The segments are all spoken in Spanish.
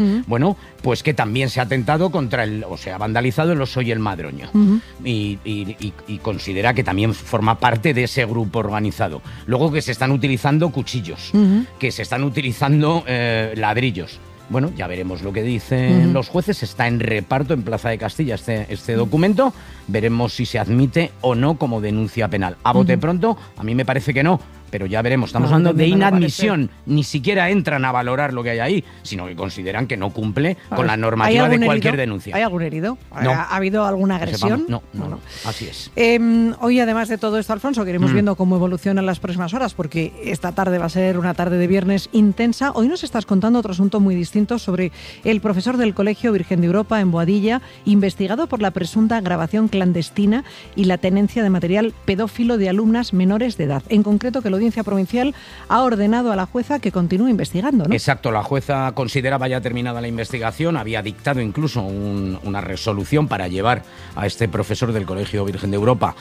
Bueno, pues que también se ha atentado contra se ha vandalizado el Oso y el Madroño. Y considera que también forma parte de ese grupo organizado. Luego que se están utilizando cuchillos, que se están utilizando ladrillos. Bueno, ya veremos lo que dicen los jueces. Está en reparto en Plaza de Castilla este documento. Veremos si se admite o no como denuncia penal. A bote pronto, a mí me parece que no. Pero ya veremos, estamos hablando de inadmisión, ni siquiera entran a valorar lo que hay ahí, sino que consideran que no cumple con la normativa de cualquier denuncia. ¿Hay algún herido? No. ¿Ha habido alguna agresión? No, así es. Hoy, además de todo esto, Alfonso, que iremos viendo cómo evolucionan las próximas horas, porque esta tarde va a ser una tarde de viernes intensa. Hoy nos estás contando otro asunto muy distinto sobre el profesor del Colegio Virgen de Europa en Boadilla, investigado por la presunta grabación clandestina y la tenencia de material pedófilo de alumnas menores de edad. En concreto, que lo Audiencia Provincial ha ordenado a la jueza que continúe investigando, ¿no? Exacto, la jueza consideraba ya terminada la investigación, había dictado incluso una resolución para llevar a este profesor del Colegio Virgen de Europa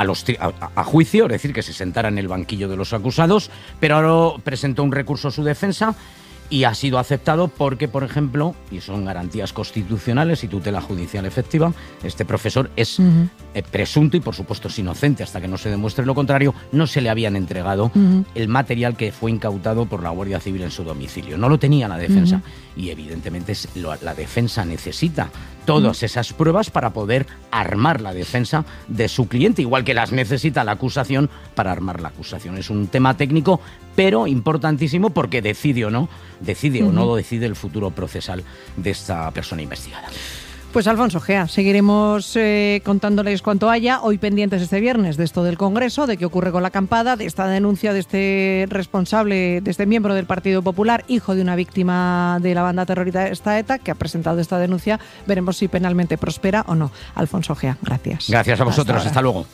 a juicio, es decir, que se sentara en el banquillo de los acusados, pero ahora presentó un recurso a su defensa y ha sido aceptado porque, por ejemplo, y son garantías constitucionales y tutela judicial efectiva, este profesor es presunto y, por supuesto, es inocente hasta que no se demuestre lo contrario. No se le habían entregado el material que fue incautado por la Guardia Civil en su domicilio. No lo tenía la defensa y, evidentemente, la defensa necesita todas esas pruebas para poder armar la defensa de su cliente, igual que las necesita la acusación para armar la acusación. Es un tema técnico, pero importantísimo porque decide o no decide el futuro procesal de esta persona investigada. Pues Alfonso Gea, seguiremos contándoles cuanto haya. Hoy pendientes este viernes de esto del Congreso, de qué ocurre con la acampada, de esta denuncia de este responsable, de este miembro del Partido Popular, hijo de una víctima de la banda terrorista ETA, que ha presentado esta denuncia. Veremos si penalmente prospera o no. Alfonso Gea, gracias. Gracias a vosotros, hasta luego.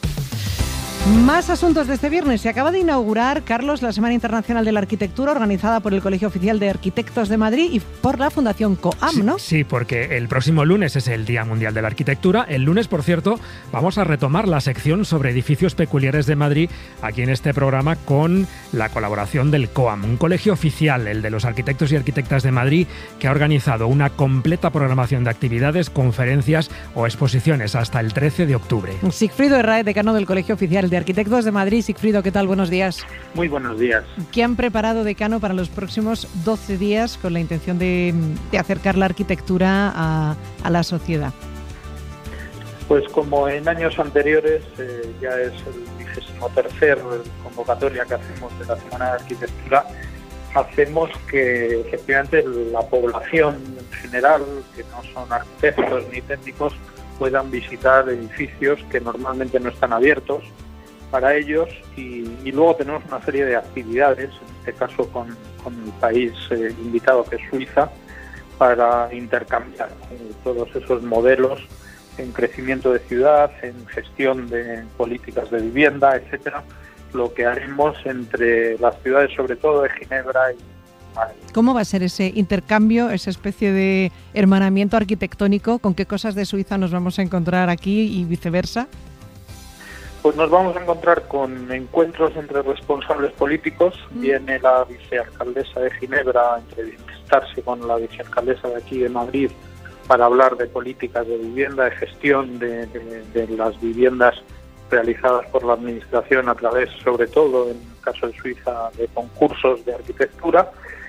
Más asuntos de este viernes. Se acaba de inaugurar, Carlos, la Semana Internacional de la Arquitectura, organizada por el Colegio Oficial de Arquitectos de Madrid y por la Fundación COAM, ¿no? Sí, porque el próximo lunes es el Día Mundial de la Arquitectura. El lunes, por cierto, vamos a retomar la sección sobre edificios peculiares de Madrid aquí en este programa con la colaboración del COAM, un colegio oficial, el de los arquitectos y arquitectas de Madrid, que ha organizado una completa programación de actividades, conferencias o exposiciones hasta el 13 de octubre. Sigfrido Herráez, decano del Colegio Oficial de Arquitectos de Madrid. Sigfrido, ¿qué tal? Buenos días. Muy buenos días. ¿Qué han preparado, decano, para los próximos 12 días con la intención de acercar la arquitectura a la sociedad? Pues como en años anteriores, ya es el 23ª convocatoria que hacemos de la Semana de Arquitectura, hacemos que efectivamente la población en general, que no son arquitectos ni técnicos, puedan visitar edificios que normalmente no están abiertos para ellos y luego tenemos una serie de actividades, en este caso con el país invitado que es Suiza, para intercambiar todos esos modelos en crecimiento de ciudad, en gestión de políticas de vivienda, etcétera, lo que haremos entre las ciudades, sobre todo de Ginebra y Madrid. ¿Cómo va a ser ese intercambio, esa especie de hermanamiento arquitectónico? ¿Con qué cosas de Suiza nos vamos a encontrar aquí y viceversa? Pues nos vamos a encontrar con encuentros entre responsables políticos. Viene la vicealcaldesa de Ginebra a entrevistarse con la vicealcaldesa de aquí de Madrid para hablar de políticas de vivienda, de gestión de las viviendas realizadas por la Administración a través, sobre todo, en el caso de Suiza, de concursos de arquitectura.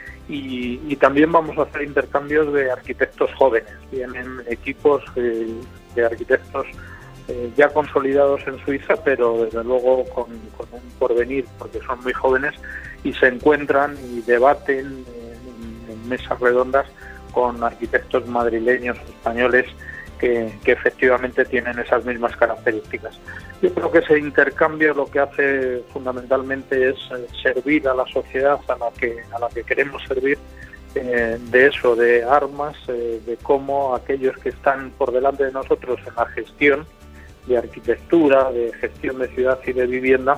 Y también vamos a hacer intercambios de arquitectos jóvenes. Vienen equipos de arquitectos ya consolidados en Suiza, pero desde luego con un porvenir, porque son muy jóvenes, y se encuentran y debaten en mesas redondas con arquitectos madrileños, españoles, que efectivamente tienen esas mismas características. Yo creo que ese intercambio lo que hace fundamentalmente es servir a la sociedad a la que queremos servir, de eso, de armas, de cómo aquellos que están por delante de nosotros en la gestión de arquitectura, de gestión de ciudad y de vivienda.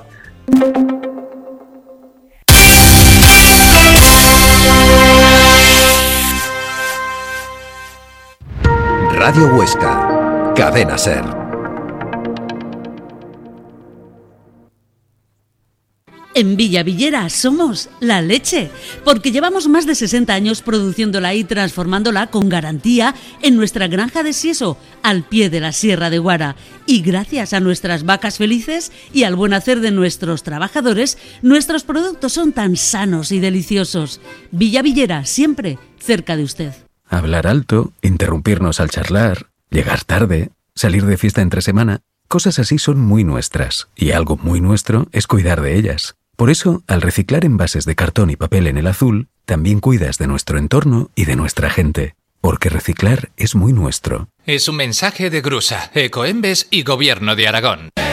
Radio Huesca, Cadena SER. En Villa Villera somos la leche, porque llevamos más de 60 años produciéndola y transformándola con garantía en nuestra granja de Sieso, al pie de la Sierra de Guara. Y gracias a nuestras vacas felices y al buen hacer de nuestros trabajadores, nuestros productos son tan sanos y deliciosos. Villa Villera, siempre cerca de usted. Hablar alto, interrumpirnos al charlar, llegar tarde, salir de fiesta entre semana, cosas así son muy nuestras, y algo muy nuestro es cuidar de ellas. Por eso, al reciclar envases de cartón y papel en el azul, también cuidas de nuestro entorno y de nuestra gente, porque reciclar es muy nuestro. Es un mensaje de Grusa, Ecoembes y Gobierno de Aragón.